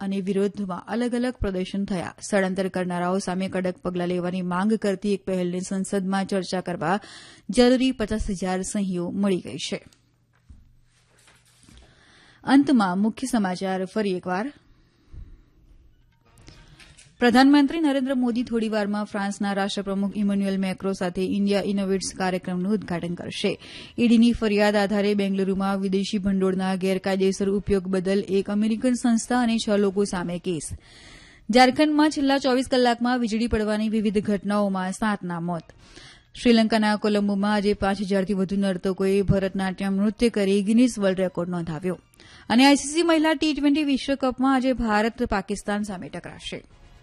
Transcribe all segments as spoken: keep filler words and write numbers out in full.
અને વિરોધમાં અલગ અલગ પ્રદર્શન થયા. સ્થળાંતર કરનારાઓ સામે કડક પગલાં લેવાની માંગ કરતી એક પહેલને સંસદમાં ચર્ચા કરવા જરૂરી પચાસ હજાર સહીઓ મળી ગઈ છે. અંતમાં મુખ્ય સમાચાર ફરી એકવાર. પ્રધાનમંત્રી નરેન્દ્ર મોદી થોડીવારમાં ફ્રાન્સના રાષ્ટ્રપ્રમુખ ઇમેન્યુએલ મેક્રો સાથે ઇન્ડિયા ઇનોવેટ્સ કાર્યક્રમનું ઉદઘાટન કરશે. ઈડીની ફરિયાદ આધારે બેંગલુરુમાં વિદેશી ભંડોળના ગેરકાયદેસર ઉપયોગ બદલ એક અમેરિકન સંસ્થા અને છ લોકો સામે કેસ. ઝારખંડમાં છેલ્લા ચોવીસ કલાકમાં વીજળી પડવાની વિવિધ ઘટનાઓમાં સાતના મોત. શ્રીલંકાના કોલંબોમાં આજે પાંચ હજારથી વધુ નર્તકોએ ભરતનાટ્યમ નૃત્ય કરી ગિનીસ વર્લ્ડ રેકોર્ડ નોંધાવ્યો. અને આઈસીસી મહિલા ટી ટ્વેન્ટી વિશ્વકપમાં આજે ભારત પાકિસ્તાન સામે ટકરાશે.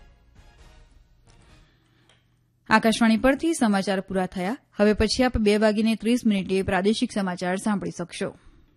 આકાશવાણી પરથી સમાચાર પૂરા થયા. હવે પછી આપ બે વાગીને ત્રીસ મિનિટે પ્રાદેશિક સમાચાર સાંભળી શકશો.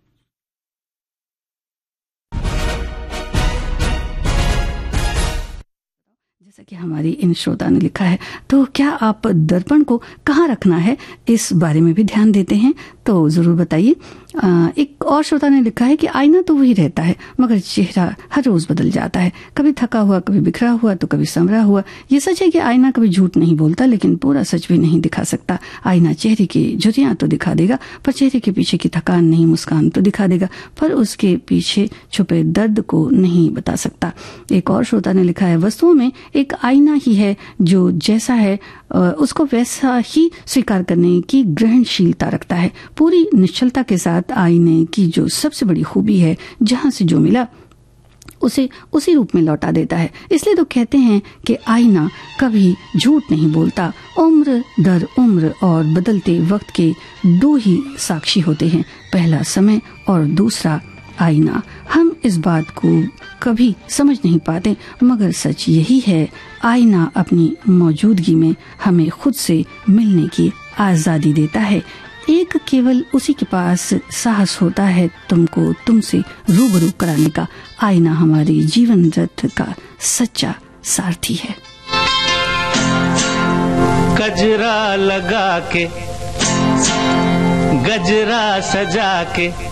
जैसा कि हमारी इन श्रोता ने लिखा है, तो क्या आप दर्पण को कहाँ रखना है इस बारे में भी ध्यान देते हैं? तो जरूर बताइए. एक और श्रोता ने लिखा है कि आईना तो वही रहता है मगर चेहरा हर रोज बदल जाता है. कभी थका हुआ, कभी बिखरा हुआ, तो कभी संवरा हुआ. ये सच है कि आईना कभी झूठ नहीं बोलता, लेकिन पूरा सच भी नहीं दिखा सकता. आईना चेहरे की झुर्रियां तो दिखा देगा, पर चेहरे के पीछे की थकान नहीं, मुस्कान तो दिखा देगा, पर उसके पीछे छुपे दर्द को नहीं बता सकता. एक और श्रोता ने लिखा है, वस्तुओं में एक आईना ही है जो जैसा है उसको वैसा ही स्वीकार करने की ग्रहणशीलता रखता है. पूरी निश्चलता के साथ आईने की जो सबसे बड़ी खूबी है, जहां से जो मिला उसे उसी रूप में लौटा देता है. इसलिए तो कहते हैं कि आईना कभी झूठ नहीं बोलता. उम्र दर उम्र और बदलते वक्त के दो ही साक्षी होते हैं, पहला समय और दूसरा आईना. हम इस बात को कभी समझ नहीं पाते, मगर सच यही है, आईना अपनी मौजूदगी में हमें खुद से मिलने की आजादी देता है. एक केवल उसी के पास साहस होता है तुमको तुमसे रूबरू कराने का. आईना हमारे जीवन रथ का सच्चा सारथी है. गजरा लगा के, गजरा सजा के